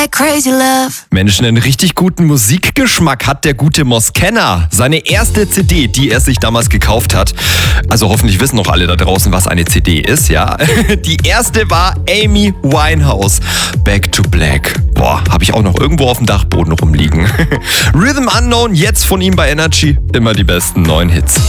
Crazy Love. Mensch, einen richtig guten Musikgeschmack hat der gute Moskenna. Seine erste CD, die er sich damals gekauft hat. Also hoffentlich wissen noch alle da draußen, was eine CD ist, ja. Die erste war Amy Winehouse. Back to Black. Boah, habe ich auch noch irgendwo auf dem Dachboden rumliegen. Rhythm Unknown, jetzt von ihm bei Energy. Immer die besten neuen Hits.